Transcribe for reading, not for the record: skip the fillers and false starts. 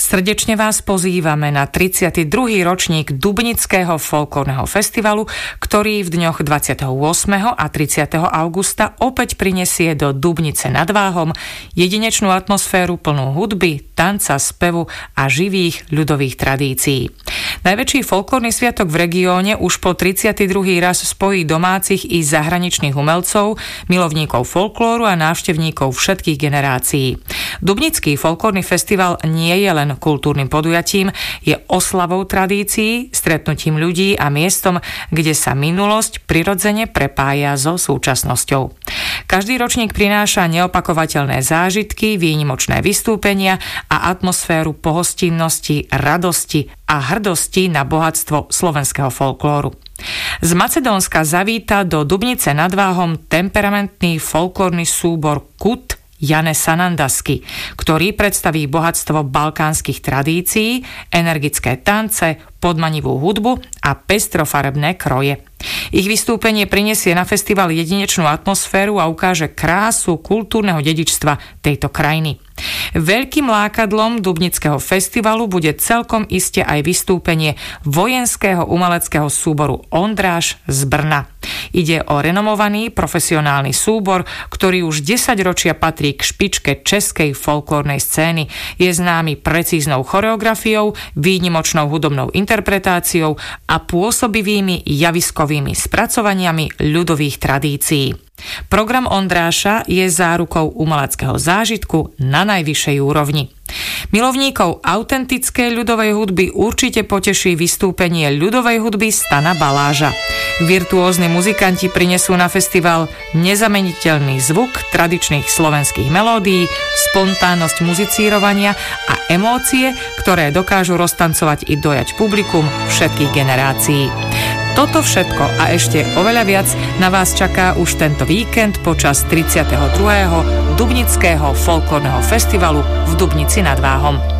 Srdečne vás pozývame na 32. ročník Dubnického folklórneho festivalu, ktorý v dňoch 28. a 30. augusta opäť prinesie do Dubnice nad Váhom jedinečnú atmosféru plnú hudby, tanca, spevu a živých ľudových tradícií. Najväčší folklórny sviatok v regióne už po 32. raz spojí domácich i zahraničných umelcov, milovníkov folklóru a návštevníkov všetkých generácií. Dubnický folklórny festival nie je len kultúrnym podujatím, je oslavou tradícií, stretnutím ľudí a miestom, kde sa minulosť prirodzene prepája so súčasnosťou. Každý ročník prináša neopakovateľné zážitky, výnimočné vystúpenia a atmosféru pohostinnosti, radosti a hrdosti na bohatstvo slovenského folklóru. Z Macedónska zavíta do Dubnice nad Váhom temperamentný folklórny súbor KUT Jane Sanandasky, ktorý predstaví bohatstvo balkánskych tradícií, energické tance, podmanivú hudbu a pestrofarebné kroje. Ich vystúpenie prinesie na festival jedinečnú atmosféru a ukáže krásu kultúrneho dedičstva tejto krajiny. Veľkým lákadlom Dubnického festivalu bude celkom iste aj vystúpenie vojenského umeleckého súboru Ondráš z Brna. Ide o renomovaný profesionálny súbor, ktorý už 10 ročia patrí k špičke českej folklórnej scény. Je známy precíznou choreografiou, výnimočnou hudobnou interpretáciou a pôsobivými javiskovými spracovaniami ľudových tradícií. Program Ondráša je zárukou umeleckého zážitku na najvyššej úrovni. Milovníkov autentickej ľudovej hudby určite poteší vystúpenie ľudovej hudby Stana Baláža. Virtuózni muzikanti prinesú na festival nezameniteľný zvuk tradičných slovenských melódií, spontánnosť muzicírovania a emócie, ktoré dokážu roztancovať i dojať publikum všetkých generácií. Toto všetko a ešte oveľa viac na vás čaká už tento víkend počas 32. Dubnického folklórneho festivalu v Dubnici nad Váhom.